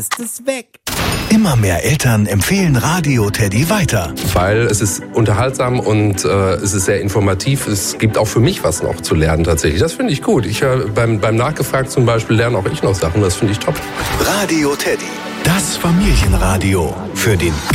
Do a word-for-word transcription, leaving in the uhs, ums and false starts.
ist es weg. Immer mehr Eltern empfehlen Radio Teddy weiter. Weil es ist unterhaltsam und äh, es ist sehr informativ. Es gibt auch für mich was noch zu lernen tatsächlich. Das finde ich gut. Ich höre beim, beim Nachgefragt zum Beispiel lerne auch ich noch Sachen. Das finde ich top. Radio Teddy, das Familienradio für den